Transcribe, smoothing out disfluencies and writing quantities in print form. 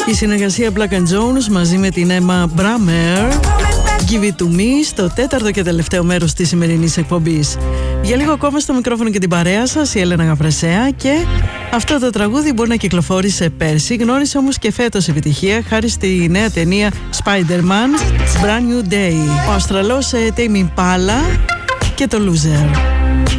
Η συνεργασία Black & Jones μαζί με την Emma Brammer, Give It To Me, στο τέταρτο και τελευταίο μέρος της σημερινής εκπομπής. Για λίγο ακόμα στο μικρόφωνο και την παρέα σας η Έλενα Γαβρεσέα, και αυτό το τραγούδι μπορεί να κυκλοφόρησε πέρσι, γνώρισε όμως και φέτος επιτυχία χάρη στη νέα ταινία Spider-Man Brand New Day. Ο Αυστραλός Tame Impala και το Loser.